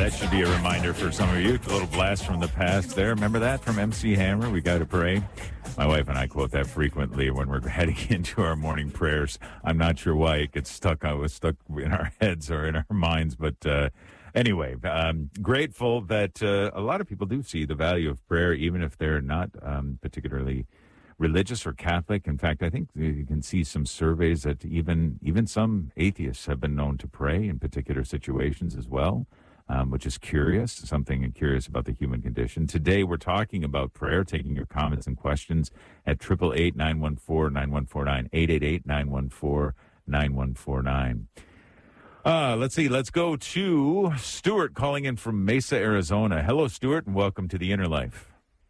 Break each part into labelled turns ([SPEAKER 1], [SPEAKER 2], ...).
[SPEAKER 1] That should be a reminder for some of you. A little blast from the past there. Remember that from MC Hammer? We got to pray. My wife and I quote that frequently when we're heading into our morning prayers. I'm not sure why it gets stuck. I was stuck in our heads or in our minds. But anyway, grateful that a lot of people do see the value of prayer, even if they're not particularly religious or Catholic. In fact, I think you can see some surveys that even some atheists have been known to pray in particular situations as well, which is curious, something curious about the human condition. Today, we're talking about prayer, taking your comments and questions at 888-914-9149, 888-914-9149. Let's see. Let's go to Stuart calling in from Mesa, Arizona. Hello, Stuart, and welcome to The Inner Life.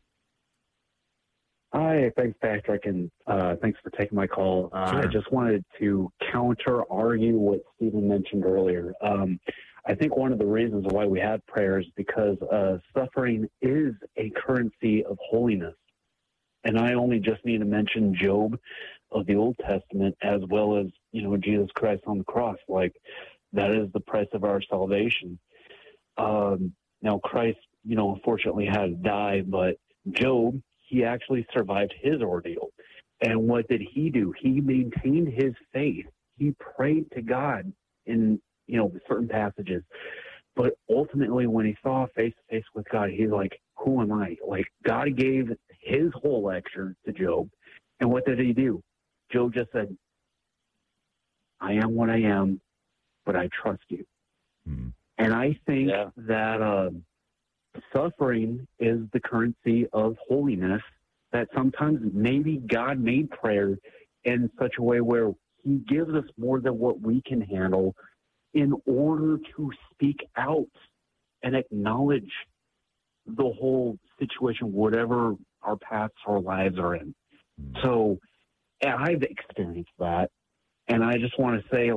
[SPEAKER 2] Hi, thanks, Patrick, and thanks for taking my call.
[SPEAKER 1] Sure.
[SPEAKER 2] I just wanted to counter-argue what Stephen mentioned earlier. I think one of the reasons why we have prayer is because suffering is a currency of holiness. And I only just need to mention Job of the Old Testament as well as, Jesus Christ on the cross. Like, that is the price of our salvation. Now, Christ, unfortunately had to die, but Job, he actually survived his ordeal. And what did he do? He maintained his faith. He prayed to God in, certain passages. But ultimately, when he saw face to face with God, he's like, who am I? Like, God gave his whole lecture to Job. And what did he do? Job just said, I am what I am, but I trust you.
[SPEAKER 1] Mm.
[SPEAKER 2] And I think that suffering is the currency of holiness, that sometimes maybe God made prayer in such a way where he gives us more than what we can handle in order to speak out and acknowledge the whole situation, whatever our paths or lives are in. So I've experienced that. And I just want to say,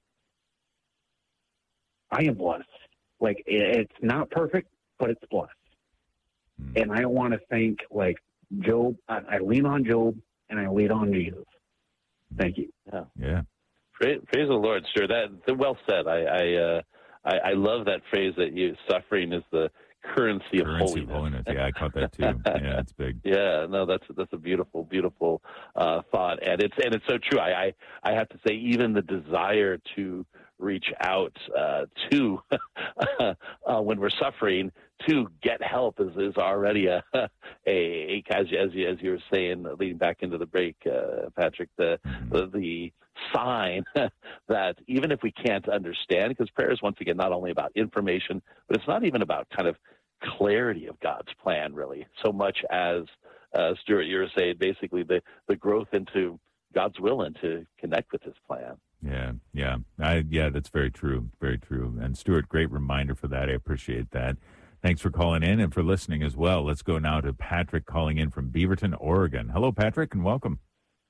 [SPEAKER 2] I am blessed. It's not perfect, but it's blessed. And I want to thank, Job. I lean on Job, and I lean on Jesus. Thank you.
[SPEAKER 1] Yeah.
[SPEAKER 3] Praise the Lord, sir. That well said. I love that phrase that suffering is the currency of holiness.
[SPEAKER 1] Yeah, I caught that too. Yeah, it's big.
[SPEAKER 3] Yeah, no, that's a beautiful, beautiful thought, and it's so true. I have to say, even the desire to reach out to when we're suffering to get help is already as you were saying, leading back into the break, Patrick, the sign that even if we can't understand, because prayer is once again not only about information, but it's not even about kind of clarity of God's plan, really, so much as Stuart, you were saying, basically the growth into God's will and to connect with his plan.
[SPEAKER 1] Yeah, that's very true, very true. And Stuart, great reminder for that. I appreciate that. Thanks for calling in and for listening as well. Let's go now to Patrick calling in from Beaverton, Oregon. Hello, Patrick, and welcome.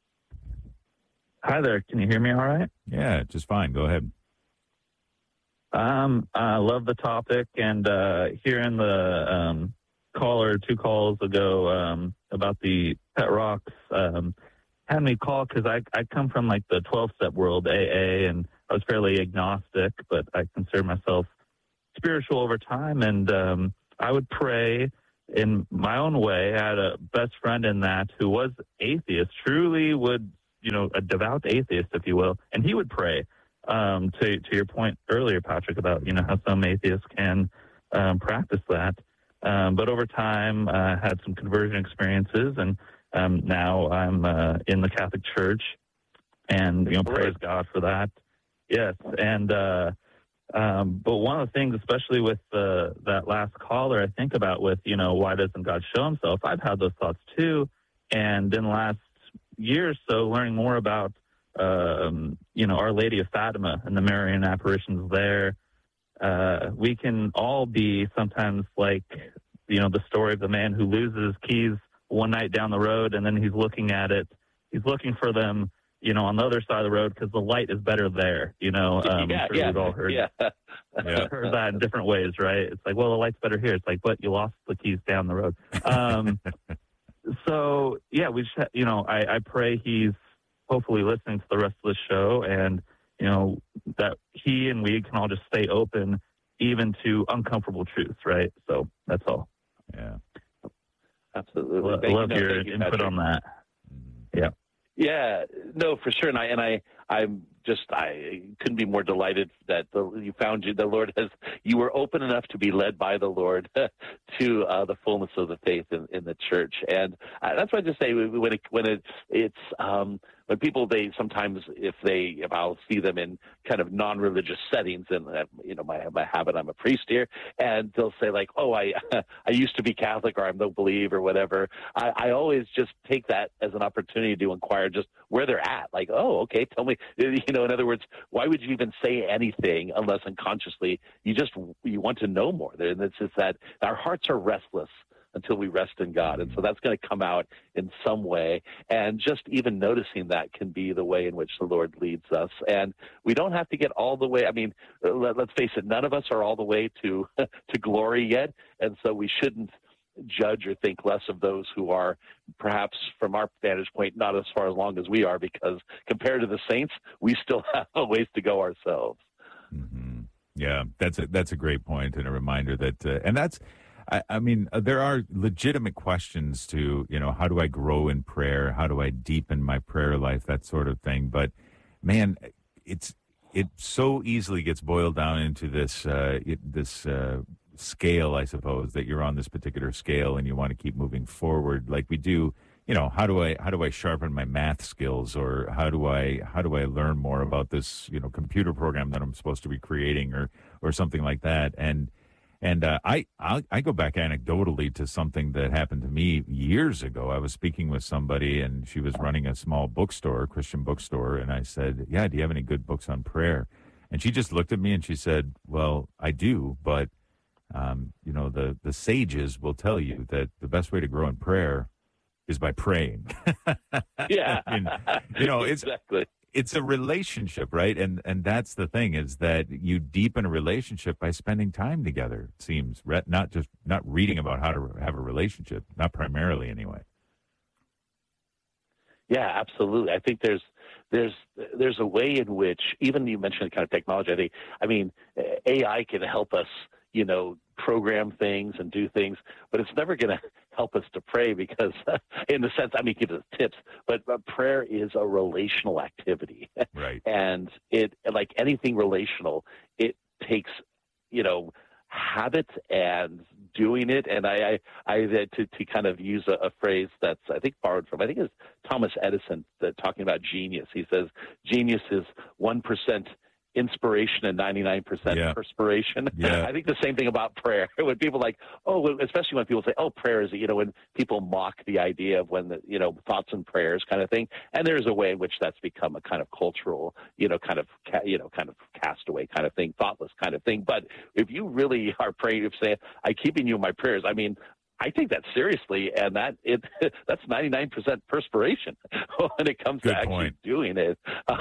[SPEAKER 4] Hi there. Can you hear me all right?
[SPEAKER 1] Yeah, just fine. Go ahead.
[SPEAKER 4] I love the topic, and hearing the caller 2 calls ago about the pet rocks had me call because I come from the 12-step world, AA, and I was fairly agnostic, but I consider myself spiritual over time, and I would pray in my own way. I had a best friend in that who was atheist, truly would, a devout atheist, if you will, and he would pray. To your point earlier, Patrick, about how some atheists can practice that, but over time I had some conversion experiences, and now I'm in the Catholic Church, and praise God for that. Yes, and but one of the things, especially with that last caller, I think about with why doesn't God show Himself? I've had those thoughts too, and in the last year or so, learning more about Our Lady of Fatima and the Marian apparitions there. We can all be sometimes like, the story of the man who loses his keys one night down the road, and then he's looking at it. He's looking for them, on the other side of the road because the light is better there. We've all heard, heard that in different ways, right? It's like, well, the light's better here. It's like, but you lost the keys down the road. So, yeah, we just, I pray he's hopefully listening to the rest of the show, and, that he and we can all just stay open even to uncomfortable truths, right? So that's all.
[SPEAKER 1] Yeah.
[SPEAKER 3] Absolutely.
[SPEAKER 4] I love your input on that. Yeah.
[SPEAKER 3] Yeah, no, for sure. And I couldn't be more delighted that you found the Lord you were open enough to be led by the Lord to the fullness of the faith in the church. And that's why I just say when people, they if I'll see them in kind of non-religious settings, and my habit, I'm a priest here, and they'll say like, oh, I used to be Catholic, or I don't believe, or whatever. I always just take that as an opportunity to inquire just where they're at. Like, oh, okay, tell me, in other words, why would you even say anything unless unconsciously you want to know more? And it's just that our hearts are restless until we rest in God. And so that's going to come out in some way. And just even noticing that can be the way in which the Lord leads us. And we don't have to get all the way. I mean, let's face it, none of us are all the way to glory yet. And so we shouldn't judge or think less of those who are perhaps from our vantage point not as far along as we are, because compared to the saints, we still have a ways to go ourselves.
[SPEAKER 1] Mm-hmm. Yeah, that's a great point, and a reminder that and that's I mean, there are legitimate questions to, how do I grow in prayer? How do I deepen my prayer life? That sort of thing. But man, it so easily gets boiled down into this scale, I suppose, that you're on this particular scale and you want to keep moving forward, like we do. How do I sharpen my math skills, or how do I learn more about this computer program that I'm supposed to be creating, or something like that. And I go back anecdotally to something that happened to me years ago. I was speaking with somebody, and she was running a small bookstore, a Christian bookstore, and I said, "Yeah, do you have any good books on prayer?" And she just looked at me and she said, "Well, I do, but the sages will tell you that the best way to grow in prayer is by praying."
[SPEAKER 3] Yeah,
[SPEAKER 1] exactly. It's a relationship, right? And that's the thing, is that you deepen a relationship by spending time together. It seems, not reading about how to have a relationship, not primarily anyway.
[SPEAKER 3] Yeah, absolutely. I think there's a way in which, even you mentioned kind of technology. I mean, AI can help us, program things and do things, but it's never going to help us to pray, because in the sense, give us tips, but prayer is a relational activity.
[SPEAKER 1] Right.
[SPEAKER 3] And it, like anything relational, it takes, habit and doing it. And I to kind of use a phrase that's, I think, borrowed from, it's Thomas Edison, talking about genius. He says, genius is 1% inspiration and 99% perspiration.
[SPEAKER 1] Yeah.
[SPEAKER 3] I think the same thing about prayer. When people especially when people say, "Oh, prayer is," when people mock the idea of when thoughts and prayers kind of thing. And there's a way in which that's become a kind of cultural, kind of castaway kind of thing, thoughtless kind of thing. But if you really are praying, if saying, "I'm keeping you in my prayers," I take that seriously, and that's 99% perspiration when it comes to actually doing it.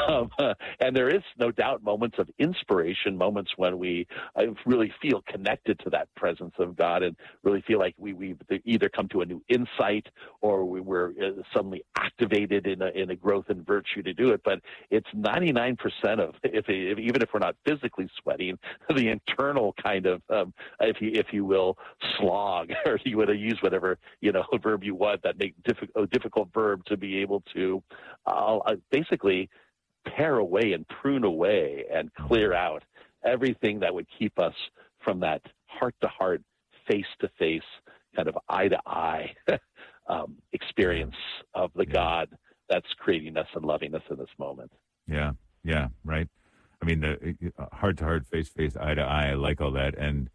[SPEAKER 3] And there is no doubt moments of inspiration, moments when we really feel connected to that presence of God and really feel like we either come to a new insight, or we're suddenly activated in a growth in virtue to do it. But it's 99% of, even if we're not physically sweating, the internal kind of, if you will, slog, or you would use whatever verb you want, that make a difficult verb, to be able to basically pare away and prune away and clear out everything that would keep us from that heart-to-heart, face-to-face, kind of eye-to-eye experience of the God that's creating us and loving us in this moment.
[SPEAKER 1] Yeah, right. The heart-to-heart, face-to-face, eye-to-eye, I like all that. And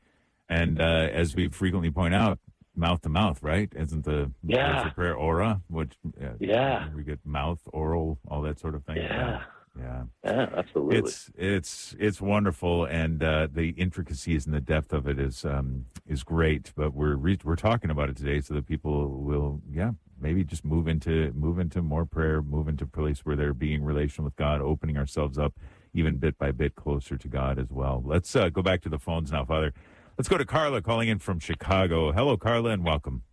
[SPEAKER 1] as we frequently point out, mouth-to-mouth, right? Isn't the words of prayer aura? Which we get mouth, oral, all that sort of thing.
[SPEAKER 3] Yeah, absolutely.
[SPEAKER 1] It's wonderful, and the intricacies and the depth of it is great. But we're talking about it today so that people will maybe just move into more prayer, move into a place where they're being relational with God, opening ourselves up even bit by bit closer to God as well. Let's go back to the phones now, Father. Let's go to Carla, calling in from Chicago. Hello, Carla, and welcome.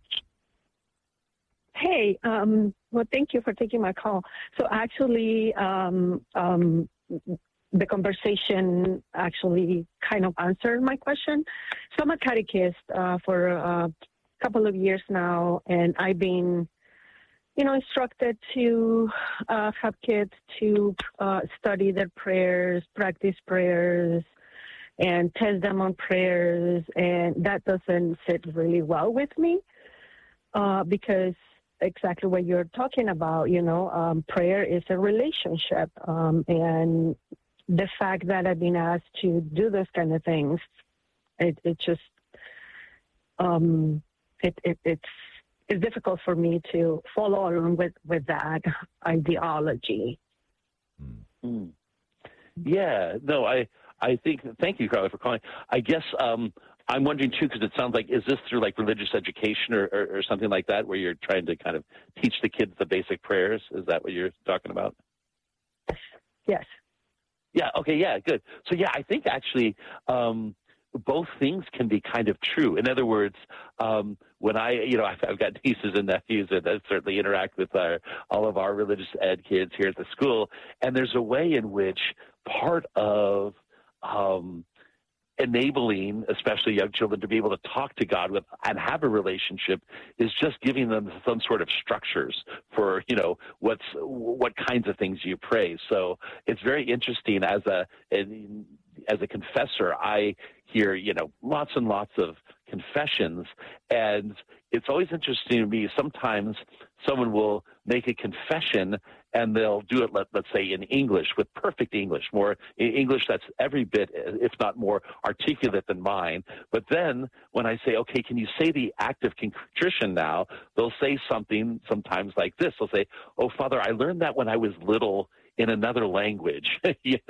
[SPEAKER 5] Hey, well, thank you for taking my call. So actually, the conversation actually kind of answered my question. So I'm a catechist for a couple of years now, and I've been, instructed to have kids to study their prayers, practice prayers, and test them on prayers. And that doesn't sit really well with me because exactly what you're talking about, prayer is a relationship. And the fact that I've been asked to do those kind of things, it's difficult for me to follow along with that ideology.
[SPEAKER 3] Mm. Yeah, no, I think, thank you, Carla, for calling. I guess I'm wondering, too, because it sounds like, is this through like religious education or something like that, where you're trying to kind of teach the kids the basic prayers? Is that what you're talking about?
[SPEAKER 5] Yes.
[SPEAKER 3] Yeah, okay, yeah, good. So, yeah, I think actually both things can be kind of true. In other words, when I've got nieces and nephews that certainly interact with all of our religious ed kids here at the school, and there's a way in which part of enabling, especially young children, to be able to talk to God with and have a relationship is just giving them some sort of structures for, what kinds of things you pray. So it's very interesting as a confessor. I hear, lots and lots of confessions, and it's always interesting to me. Sometimes someone will make a confession and they'll do it, let's say, in English, with perfect English, more English that's every bit, if not more, articulate than mine. But then when I say, okay, can you say the act of contrition now? They'll say something sometimes like this. They'll say, oh, Father, I learned that when I was little in another language, in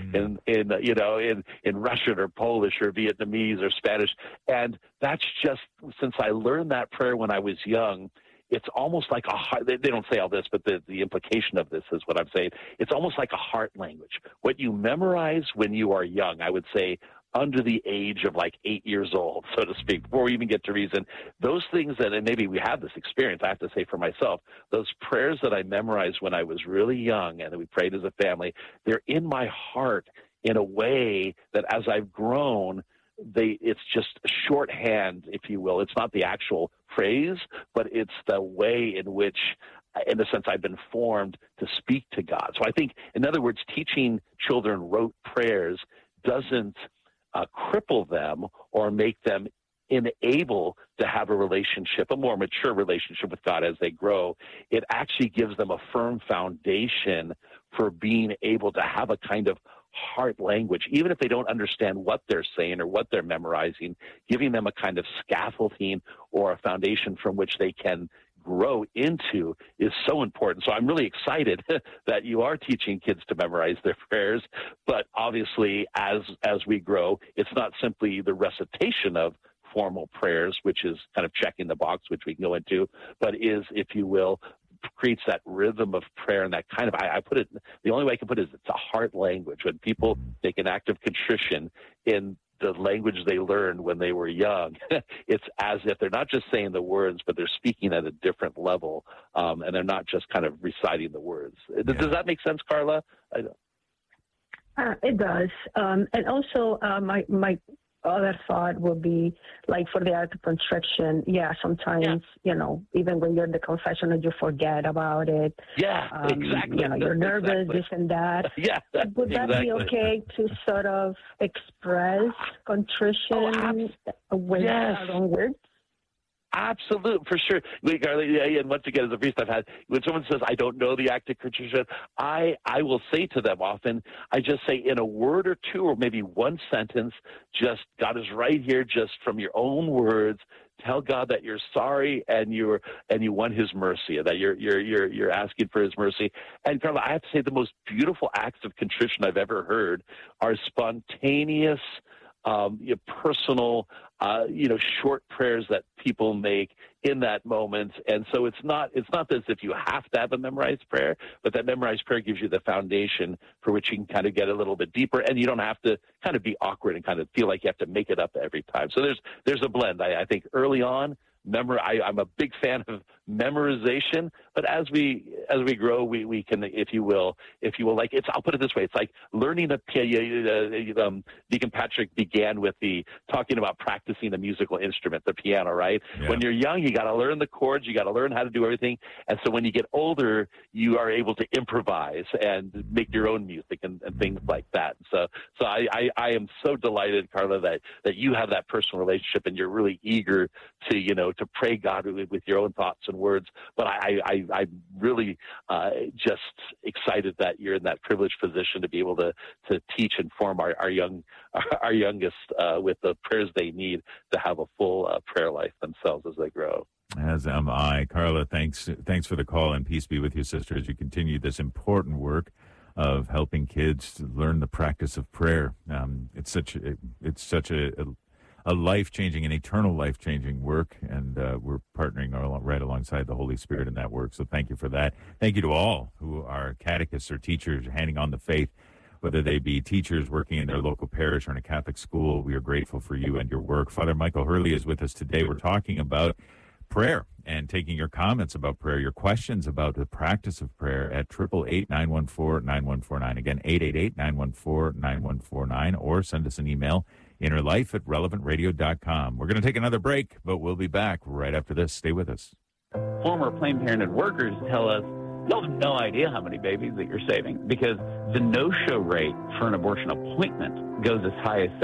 [SPEAKER 3] Russian or Polish or Vietnamese or Spanish. And that's just, since I learned that prayer when I was young, it's almost like a heart. They don't say all this, but the implication of this is what I'm saying. It's almost like a heart language. What you memorize when you are young, I would say under the age of like 8 years old, so to speak, before we even get to reason, those things that, and maybe we have this experience, I have to say for myself, those prayers that I memorized when I was really young and that we prayed as a family, they're in my heart in a way that as I've grown, it's just shorthand, if you will. It's not the actual phrase, but it's the way in which, in a sense, I've been formed to speak to God. So I think, in other words, teaching children rote prayers doesn't cripple them or make them unable to have a relationship, a more mature relationship with God as they grow. It actually gives them a firm foundation for being able to have a kind of heart language, even if they don't understand what they're saying or what they're memorizing. Giving them a kind of scaffolding or a foundation from which they can grow into is so important. So I'm really excited that you are teaching kids to memorize their prayers, but obviously as we grow, it's not simply the recitation of formal prayers, which is kind of checking the box, which we can go into, but is, if you will, creates that rhythm of prayer and that kind of, I put it, the only way I can put it is it's a heart language. When people make an act of contrition in the language they learned when they were young, it's as if they're not just saying the words, but they're speaking at a different level, and they're not just kind of reciting the words. Yeah. Does that make sense, Carla?
[SPEAKER 5] It does. And also, my other thought would be, like, for the act of contrition, sometimes, even when you're in the confessional, you forget about it.
[SPEAKER 3] Yeah, exactly.
[SPEAKER 5] You're nervous, this and that.
[SPEAKER 3] Yeah,
[SPEAKER 5] would that be okay to sort of express contrition with our own words?
[SPEAKER 3] Absolutely, for sure. And once again, as a priest, I've had, when someone says, I don't know the act of contrition, I will say to them often, I just say in a word or two, or maybe one sentence, just, God is right here, just from your own words, tell God that you're sorry and you want His mercy, and that you're asking for His mercy. And Carla, I have to say, the most beautiful acts of contrition I've ever heard are spontaneous, personal, short prayers that people make in that moment. And so it's not as if you have to have a memorized prayer, but that memorized prayer gives you the foundation for which you can kind of get a little bit deeper, and you don't have to kind of be awkward and kind of feel like you have to make it up every time. So there's a blend. I think early on, I'm a big fan of memorization. But as we grow, we can, if you will, like I'll put it this way: it's like learning Deacon Patrick began with talking about practicing a musical instrument, the piano, right? Yeah. When you're young, you got to learn the chords, you got to learn how to do everything, and so when you get older, you are able to improvise and make your own music and things like that. So I am so delighted, Carla, that you have that personal relationship and you're really eager to pray God with your own thoughts and words. But I'm really just excited that you're in that privileged position to be able to teach and form our youngest with the prayers they need to have a full prayer life themselves as they grow.
[SPEAKER 1] As am I. Carla, thanks for the call, and peace be with you, sister, as you continue this important work of helping kids to learn the practice of prayer. It's such a life-changing and eternal life-changing work, and we're partnering right alongside the Holy Spirit in that work. So thank you for that. Thank you to all who are catechists or teachers handing on the faith, whether they be teachers working in their local parish or in a Catholic school. We are grateful for you and your work. Father Michael Hurley is with us today. We're talking about prayer and taking your comments about prayer, your questions about the practice of prayer at 888-914-9149. Again, 888-914-9149, or send us an email, innerlife@relevantradio.com. We're going to take another break, but we'll be back right after this. Stay with us.
[SPEAKER 6] Former Planned Parenthood workers tell us, you'll have no idea how many babies that you're saving, because the no-show rate for an abortion appointment goes as high as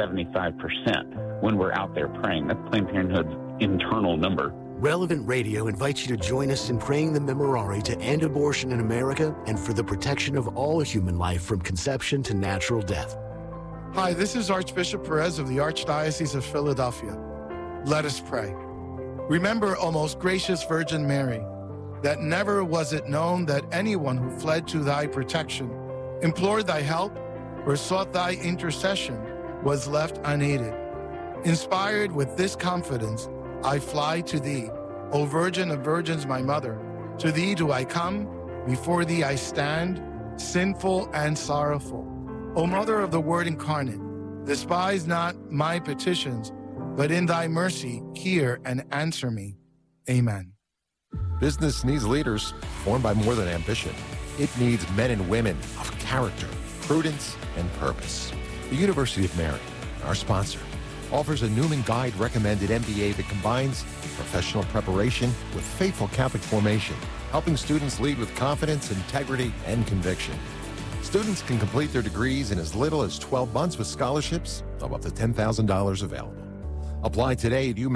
[SPEAKER 6] 75% when we're out there praying. That's Planned Parenthood's internal number.
[SPEAKER 7] Relevant Radio invites you to join us in praying the Memorare to end abortion in America and for the protection of all human life from conception to natural death.
[SPEAKER 8] Hi, this is Archbishop Perez of the Archdiocese of Philadelphia. Let us pray. Remember, O most gracious Virgin Mary, that never was it known that anyone who fled to thy protection, implored thy help, or sought thy intercession was left unaided. Inspired with this confidence, I fly to thee, O Virgin of Virgins, my mother. To thee do I come, before thee I stand, sinful and sorrowful. O Mother of the Word incarnate, despise not my petitions, but in thy mercy hear and answer me. Amen.
[SPEAKER 9] Business needs leaders formed by more than ambition. It needs men and women of character, prudence, and purpose. The University of Mary, our sponsor, offers a Newman Guide recommended MBA that combines professional preparation with faithful Catholic formation, helping students lead with confidence, integrity, and conviction. Students can complete their degrees in as little as 12 months with scholarships of up to $10,000 available. Apply today at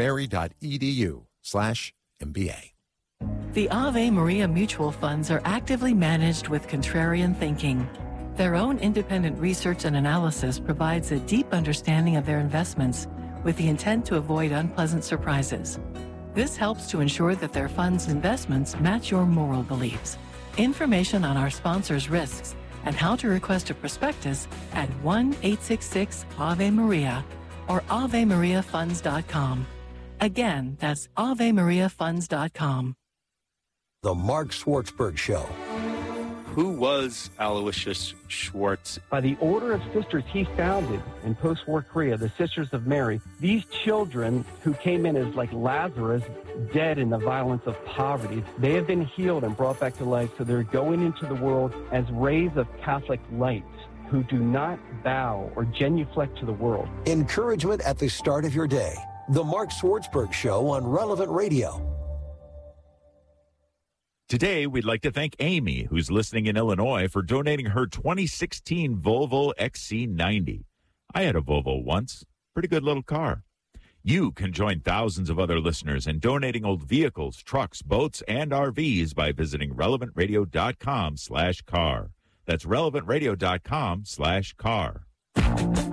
[SPEAKER 9] umary.edu/MBA.
[SPEAKER 10] The Ave Maria mutual funds are actively managed with contrarian thinking. Their own independent research and analysis provides a deep understanding of their investments with the intent to avoid unpleasant surprises. This helps to ensure that their funds' investments match your moral beliefs. Information on our sponsors' risks and how to request a prospectus at 1-866-AVE-MARIA or AveMariaFunds.com. Again, that's AveMariaFunds.com.
[SPEAKER 11] The Mark Schwartzberg Show.
[SPEAKER 12] Who was Aloysius Schwartz?
[SPEAKER 13] By the order of sisters he founded in post-war Korea, the Sisters of Mary, these children who came in as like Lazarus, dead in the violence of poverty, they have been healed and brought back to life, so they're going into the world as rays of Catholic light who do not bow or genuflect to the world.
[SPEAKER 11] Encouragement at the start of your day. The Mark Schwartzberg Show on Relevant Radio.
[SPEAKER 1] Today, we'd like to thank Amy, who's listening in Illinois, for donating her 2016 Volvo XC90. I had a Volvo once. Pretty good little car. You can join thousands of other listeners in donating old vehicles, trucks, boats, and RVs by visiting relevantradio.com/car. That's relevantradio.com/car.